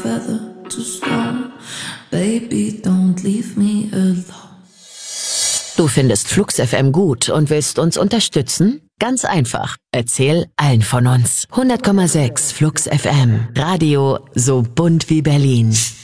feather to stone. Baby, don't leave me alone. Du findest Flux FM gut und willst uns unterstützen? Ganz einfach. Erzähl allen von uns. 100,6 Flux FM. Radio so bunt wie Berlin.